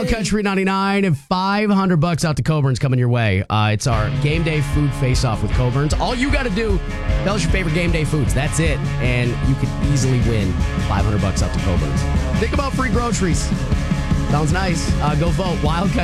Wild Country 99 and $500 out to Coburn's coming your way. It's our game day food face-off with Coburn's. All you got to do, tell us your favorite game day foods. That's it. And you could easily win $500 out to Coburn's. Think about free groceries. Sounds nice. Go vote. Wild Country.